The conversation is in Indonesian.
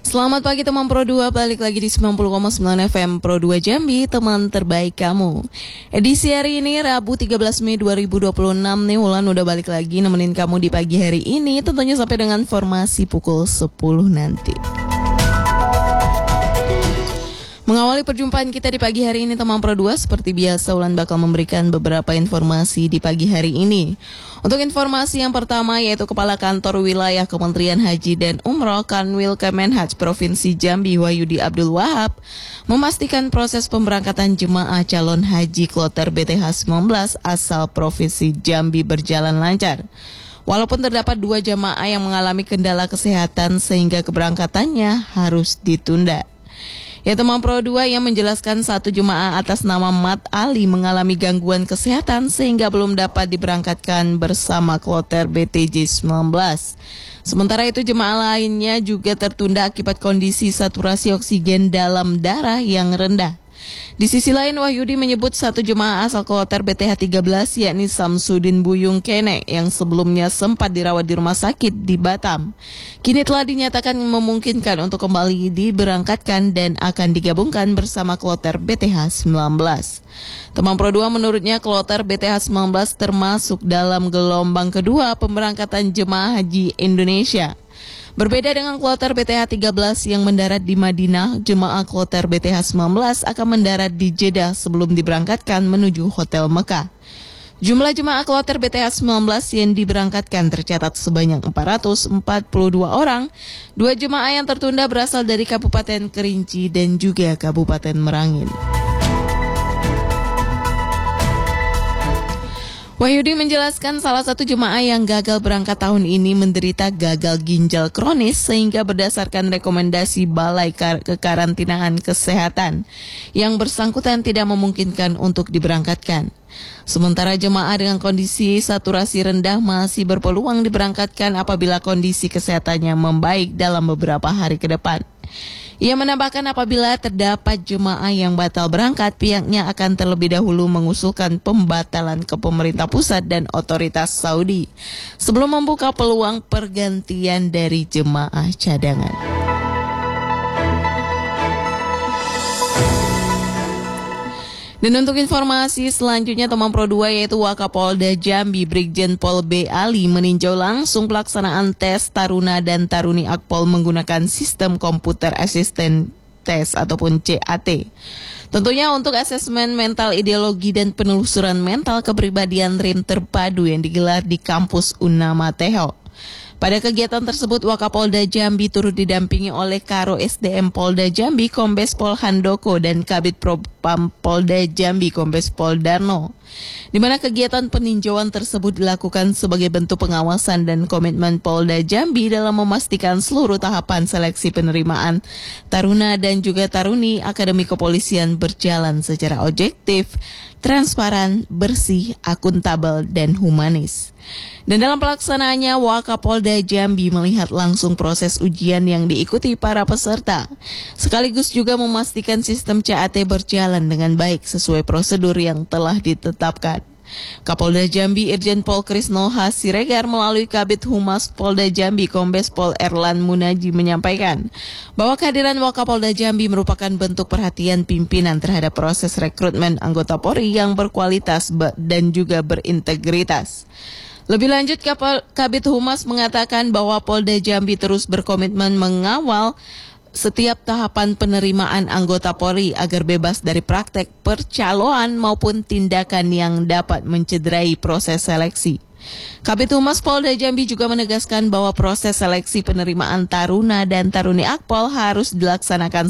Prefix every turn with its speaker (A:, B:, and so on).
A: Selamat pagi teman Pro 2, balik lagi di 90,9 FM Pro 2 Jambi, teman terbaik kamu. Edisi hari ini Rabu 13 Mei 2026 nih, Wulan udah balik lagi nemenin kamu di pagi hari ini, tentunya sampai dengan formasi pukul 10 nanti. Mengawali perjumpaan kita di pagi hari ini teman Pro 2, seperti biasa Wulan bakal memberikan beberapa informasi di pagi hari ini. Untuk informasi yang pertama yaitu Kepala Kantor Wilayah Kementerian Haji dan Umroh Kanwil Kemenhaj Provinsi Jambi Wahyudi Abdul Wahab memastikan proses pemberangkatan jemaah calon haji kloter BTH 19 asal Provinsi Jambi berjalan lancar. Walaupun terdapat 2 jemaah yang mengalami kendala kesehatan sehingga keberangkatannya harus ditunda. Ya teman Pro 2 yang menjelaskan 1 jemaah atas nama Mat Ali mengalami gangguan kesehatan sehingga belum dapat diberangkatkan bersama kloter BTJ 19. Sementara itu jemaah lainnya juga tertunda akibat kondisi saturasi oksigen dalam darah yang rendah. Di sisi lain Wahyudi menyebut 1 jemaah asal kloter BTH 13 yakni Samsudin Buyung Kene yang sebelumnya sempat dirawat di rumah sakit di Batam. Kini telah dinyatakan memungkinkan untuk kembali diberangkatkan dan akan digabungkan bersama kloter BTH 19. Teman Pro 2 menurutnya kloter BTH 19 termasuk dalam gelombang kedua pemberangkatan jemaah haji Indonesia. Berbeda dengan kloter BTH 13 yang mendarat di Madinah, jemaah kloter BTH 19 akan mendarat di Jeddah sebelum diberangkatkan menuju Hotel Mekah. Jumlah jemaah kloter BTH 19 yang diberangkatkan tercatat sebanyak 442 orang. 2 jemaah yang tertunda berasal dari Kabupaten Kerinci dan juga Kabupaten Merangin. Wahyudi menjelaskan salah satu jemaah yang gagal berangkat tahun ini menderita gagal ginjal kronis sehingga berdasarkan rekomendasi Balai Kekarantinaan Kesehatan yang bersangkutan tidak memungkinkan untuk diberangkatkan. Sementara jemaah dengan kondisi saturasi rendah masih berpeluang diberangkatkan apabila kondisi kesehatannya membaik dalam beberapa hari ke depan. Ia menambahkan apabila terdapat jemaah yang batal berangkat, pihaknya akan terlebih dahulu mengusulkan pembatalan ke pemerintah pusat dan otoritas Saudi sebelum membuka peluang pergantian dari jemaah cadangan. Dan untuk informasi selanjutnya teman Pro 2 yaitu Wakapolda Jambi Brigjen Pol B. Ali meninjau langsung pelaksanaan tes Taruna dan Taruni Akpol menggunakan sistem komputer asisten tes ataupun CAT. Tentunya untuk asesmen mental ideologi dan penelusuran mental kepribadian RIM terpadu yang digelar di kampus Unama Teho. Pada kegiatan tersebut, Wakapolda Jambi turut didampingi oleh Karo SDM Polda Jambi, Kombes Pol Handoko, dan Kabid Propam Polda Jambi, Kombes Pol Darno. Di mana kegiatan peninjauan tersebut dilakukan sebagai bentuk pengawasan dan komitmen Polda Jambi dalam memastikan seluruh tahapan seleksi penerimaan Taruna dan juga Taruni Akademi Kepolisian berjalan secara objektif, transparan, bersih, akuntabel, dan humanis. Dan dalam pelaksanaannya, Wakapolda Jambi melihat langsung proses ujian yang diikuti para peserta, sekaligus juga memastikan sistem CAT berjalan dengan baik sesuai prosedur yang telah ditetapkan. Kapolda Jambi Irjen Pol Krisno H. Siregar melalui Kabid Humas Polda Jambi Kombes Pol Erlan Munaji menyampaikan bahwa kehadiran Wakapolda Jambi merupakan bentuk perhatian pimpinan terhadap proses rekrutmen anggota Polri yang berkualitas dan juga berintegritas. Lebih lanjut, Kabid Humas mengatakan bahwa Polda Jambi terus berkomitmen mengawal setiap tahapan penerimaan anggota Polri agar bebas dari praktek percaloan maupun tindakan yang dapat mencederai proses seleksi. Kabid Humas Polda Jambi juga menegaskan bahwa proses seleksi penerimaan Taruna dan Taruni Akpol harus dilaksanakan